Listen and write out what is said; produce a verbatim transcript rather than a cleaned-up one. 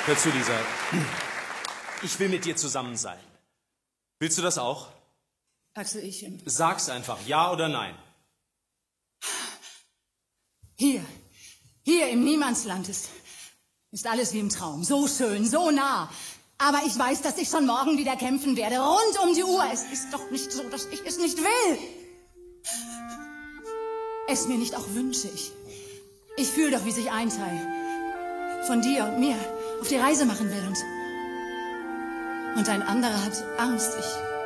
Hör zu, Lisa. Ich will mit dir zusammen sein. Willst du das auch? Axel, ich... Ähm, Sag's einfach, ja oder nein. Hier, hier im Niemandsland ist, ist alles wie im Traum. So schön, so nah. Aber ich weiß, dass ich schon morgen wieder kämpfen werde. Rund um die Uhr. Es ist doch nicht so, dass ich es nicht will. Es mir nicht auch wünsche ich. Ich fühle doch, wie sich ein Teil von dir und mir auf die Reise machen will. Und, und ein anderer hat Angst. Ich...